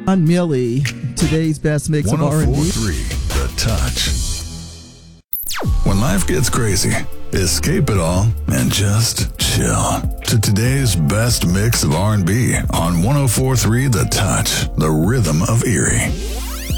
John Milley, today's best mix of R&B. 104.3 The Touch. When life gets crazy, escape it all and just chill to today's best mix of R&B on 104.3 The Touch, the rhythm of Erie.